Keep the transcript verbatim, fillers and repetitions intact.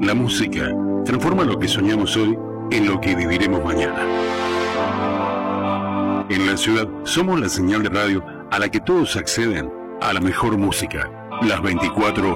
La música transforma lo que soñamos hoy en lo que viviremos mañana. En la ciudad somos la señal de radio a la que todos acceden a la mejor música, las veinticuatro